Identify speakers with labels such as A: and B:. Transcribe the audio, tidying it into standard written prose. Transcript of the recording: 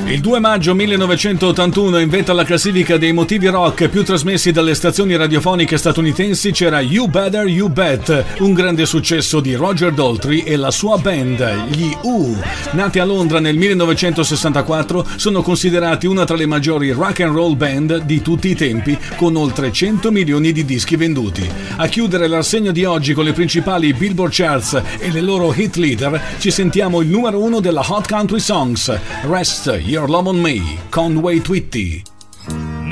A: Il 2 maggio 1981, in vetta alla classifica dei motivi rock più trasmessi dalle stazioni radiofoniche statunitensi, c'era You Better You Bet, un grande successo di Roger Daltrey e la sua band, gli Who. Nati a Londra nel 1964, sono considerati una tra le maggiori rock and roll band di tutti i tempi, con oltre 100 milioni di dischi venduti. A chiudere l'arsegno di oggi con le principali Billboard Charts e le loro hit leader, ci sentiamo il numero 1 della Hot Country Songs, Rest Your Love on Me, Conway Twitty.